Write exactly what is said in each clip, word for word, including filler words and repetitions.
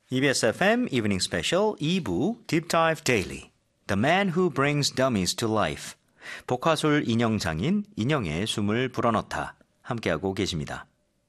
이비에스 에프엠 Evening Special 이 부 Deep Dive Daily The Man Who Brings Dummies to Life 복화술 인형장인 인형의 숨을 불어넣다 함께하고 계십니다.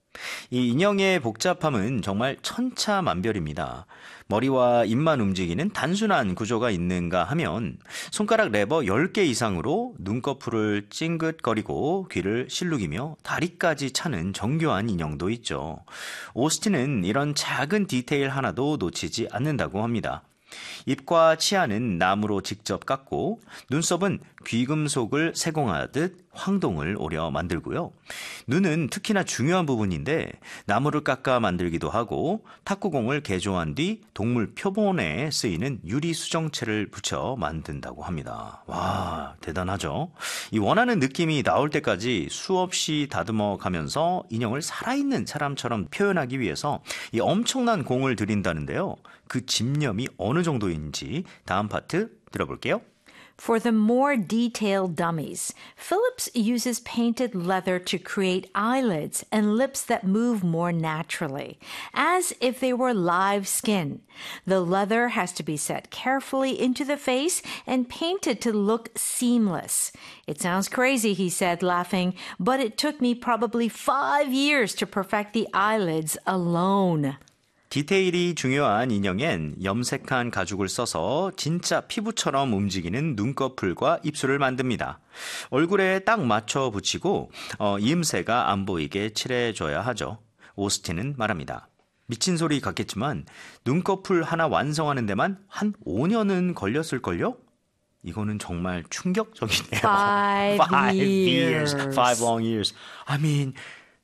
이 인형의 복잡함은 정말 천차만별입니다. 머리와 입만 움직이는 단순한 구조가 있는가 하면 손가락 레버 열 개 이상으로 눈꺼풀을 찡긋거리고 귀를 실룩이며 다리까지 차는 정교한 인형도 있죠. 오스틴은 이런 작은 디테일 하나도 놓치지 않는다고 합니다. 입과 치아는 나무로 직접 깎고 눈썹은 귀금속을 세공하듯 황동을 오려 만들고요. 눈은 특히나 중요한 부분인데 나무를 깎아 만들기도 하고 탁구공을 개조한 뒤 동물 표본에 쓰이는 유리 수정체를 붙여 만든다고 합니다. 와, 대단하죠? 이 원하는 느낌이 나올 때까지 수없이 다듬어 가면서 인형을 살아있는 사람처럼 표현하기 위해서 이 엄청난 공을 들인다는데요. 그 집념이 어느 정도인지 다음 파트 들어볼게요. For the more detailed dummies, Phillips uses painted leather to create eyelids and lips that move more naturally, as if they were live skin. The leather has to be set carefully into the face and painted to look seamless. It sounds crazy, he said, laughing, but it took me probably five years to perfect the eyelids alone. 디테일이 중요한 인형엔 염색한 가죽을 써서 진짜 피부처럼 움직이는 눈꺼풀과 입술을 만듭니다. 얼굴에 딱 맞춰 붙이고 어, 이음새가 안 보이게 칠해줘야 하죠. 오스틴은 말합니다. 미친 소리 같겠지만 눈꺼풀 하나 완성하는 데만 한 오 년은 걸렸을걸요? 이거는 정말 충격적이네요. Five, Five years. years. Five long years. I mean...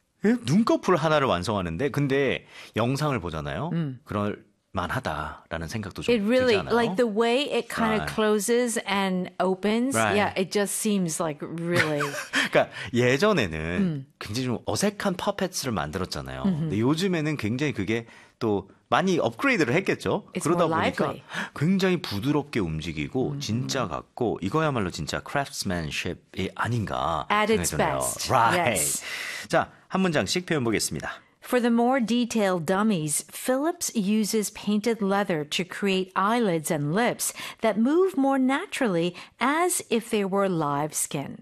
눈꺼풀 하나를 완성하는데 근데 영상을 보잖아요. 음. 그럴 만하다라는 생각도 좀 It really, 들지 않아요? like the way it kind Right. of closes and opens, Right. yeah, it just seems like really. 그러니까 예전에는 음. 굉장히 좀 어색한 퍼펫을 만들었잖아요. 근데 요즘에는 굉장히 그게 또 많이 업그레이드를 했겠죠. It's 그러다 more 보니까 lively. 굉장히 부드럽게 움직이고 음. 진짜 같고 이거야말로 진짜 craftsmanship이 아닌가 At its 생각이 드네요. best. Right. Yes. 자, 한 문장씩 표현 보겠습니다. For the more detailed dummies, Phillips uses painted leather to create eyelids and lips that move more naturally as if they were live skin.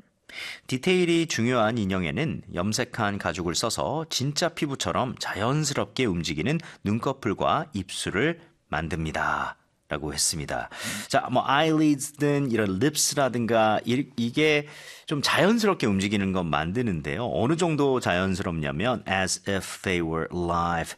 디테일이 중요한 인형에는 염색한 가죽을 써서 진짜 피부처럼 자연스럽게 움직이는 눈꺼풀과 입술을 만듭니다. 라고 했습니다. 자, 뭐 eyelids든 이런 lips라든가 이, 이게 좀 자연스럽게 움직이는 건 만드는데요. 어느 정도 자연스럽냐면 as if they were live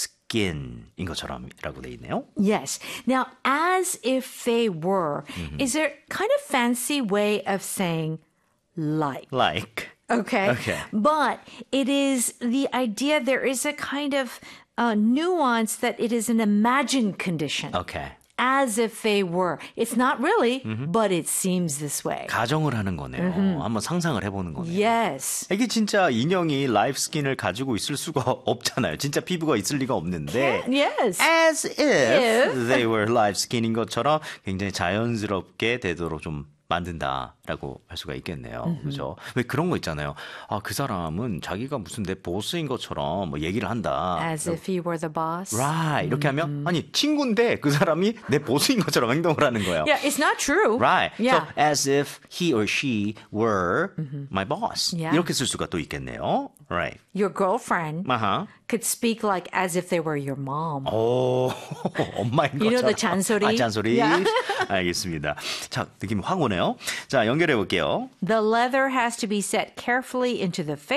skin 인 것처럼이라고 돼 있네요. Yes. Now, as if they were, mm-hmm. is there kind of fancy way of saying like? Like. Okay. Okay. But it is the idea, there is a kind of uh, nuance that it is an imagined condition. Okay. As if they were. It's not really, mm-hmm. but it seems this way. 가정을 하는 거네요. Mm-hmm. 한번 상상을 해보는 거네요. Yes. 이게 진짜 인형이 라이프 스킨을 가지고 있을 수가 없잖아요. 진짜 피부가 있을 리가 없는데 Yes. as if, if they were live skin인 것처럼 굉장히 자연스럽게 되도록 좀 만든다라고 할 수가 있겠네요. Mm-hmm. 그렇죠? 왜 그런 거 있잖아요. 아, 그 사람은 자기가 무슨 내 보스인 것처럼 뭐 얘기를 한다. As if he were the boss. Right. 이렇게 하면 아니 친구인데 그 사람이 내 보스인 것처럼 행동을 하는 거예요. Yeah, it's not true. Right. Yeah. So as if he or she were mm-hmm. my boss. Yeah. 이렇게 쓸 수가 또 있겠네요. Right. Your girlfriend uh-huh. could speak like as if they were your mom. 오, 엄마인 것처럼. You know the 잔소리? 아, 잔소리. Yeah. 알겠습니다. 자, 느낌이 확 오네요. 자, 연결해 볼게요. The leather has to be set carefully into the face.